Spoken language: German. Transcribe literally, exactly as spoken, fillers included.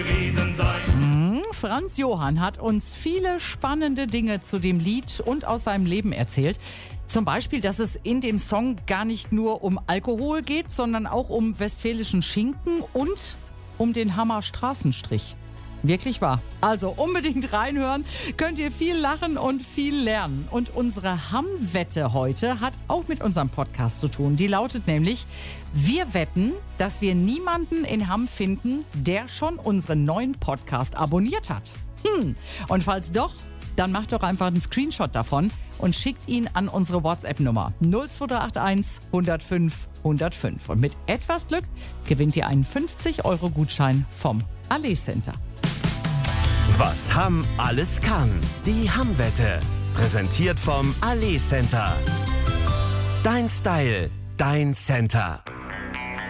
gewesen sein. Franz Johann hat uns viele spannende Dinge zu dem Lied und aus seinem Leben erzählt. Zum Beispiel, dass es in dem Song gar nicht nur um Alkohol geht, sondern auch um westfälischen Schinken und um den Hammer Straßenstrich. Wirklich wahr. Also unbedingt reinhören, könnt ihr viel lachen und viel lernen. Und unsere Hamm-Wette heute hat auch mit unserem Podcast zu tun. Die lautet nämlich, wir wetten, dass wir niemanden in Hamm finden, der schon unseren neuen Podcast abonniert hat. Hm. Und falls doch, dann macht doch einfach einen Screenshot davon und schickt ihn an unsere WhatsApp-Nummer null zwei drei acht eins hundertfünf hundertfünf. Und mit etwas Glück gewinnt ihr einen fünfzig Euro Gutschein vom Allee Center. Was Hamm alles kann. Die Hamm-Wette. Präsentiert vom Allee Center. Dein Style, dein Center.